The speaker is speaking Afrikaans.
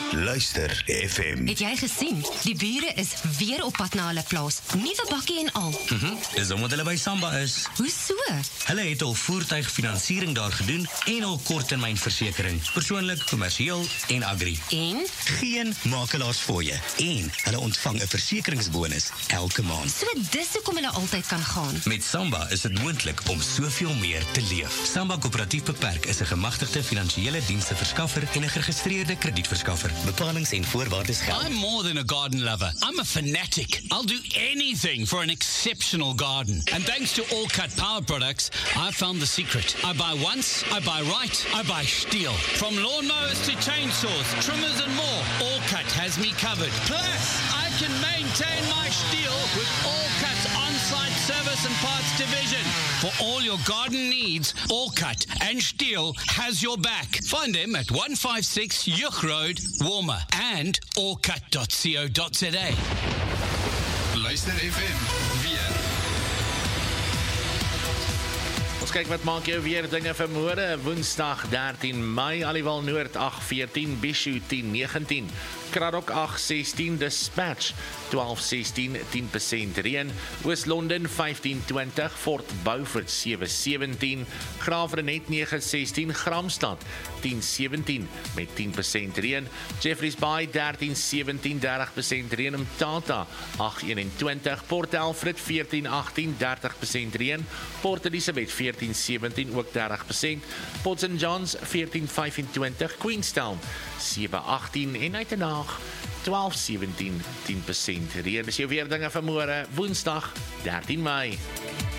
Luister FM. Het jy gesien? Die bure is weer op pad na hulle plaas. Nuwe bakkie en al. Dis omdat hulle by Samba is. Hoe so? Hulle het al voertuigfinansiering daar gedoen en al korttermynversekering. Persoonlik, kommersieel en agri. En? Geen makelaars voor je. En hulle ontvang 'n versekeringsbonus elke maand. So dis hoekom hulle altyd kan gaan. Met Samba is dit moontlik om soveel meer te leef. Samba Koöperatief Beperk is 'n gemagtigde finansiële diensteverskaffer en 'n geregistreerde kredietverskaffer. Bepalings en voorwaardes geld. I'm more than a garden lover. I'm a fanatic. I'll do anything for an exceptional garden. And thanks to All Cut Power products, I found the secret. I buy once, I buy right, I buy Stihl. From lawnmowers to chainsaws, trimmers and more, All Cut has me covered. Plus, I can maintain my Stihl with All Cut's on-site service and parts division. For all your garden needs, All Cut and Stihl has your back. Find them at 156 Yuch Road, Warmer, and allcut.co.za. Luister FM, weer. Ons kyk wat maak jou weer dinge vir môre, Woensdag 13 Mei, Aliwal Noord 8:14, Bishu 10:19, Kraddock 8:16, Dispatch 12:16, 10% reën, Oos-London 15:20, Fort Beaufort 7:17, Graafrenet 9:16, Gramstad 10:17 met 10% reën, Jeffreys Bay 13:17, 30% reën, Mthatha 8:21, Port Alfred 14:18, 30% reën, Port Elizabeth 14:17, ook 30%, Port St. John's 14:25, Queenstown 7:18 en Uitenhaag 12:17, 10% reën. Dis jou weer dinge van môre, Woensdag 13 Mei.